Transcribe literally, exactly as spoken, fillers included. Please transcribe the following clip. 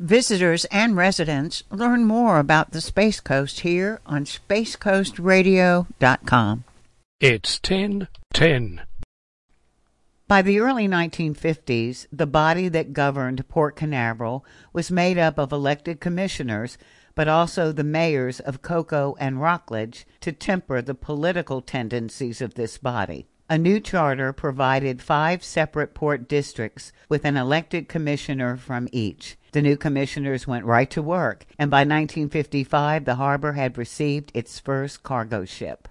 Visitors and residents learn more about the Space Coast here on space coast radio dot com. It's ten ten. By the early nineteen fifties, the body that governed Port Canaveral was made up of elected commissioners, but also the mayors of Cocoa and Rockledge to temper the political tendencies of this body. A new charter provided five separate port districts with an elected commissioner from each. The new commissioners went right to work, and by nineteen fifty-five the harbor had received its first cargo ship.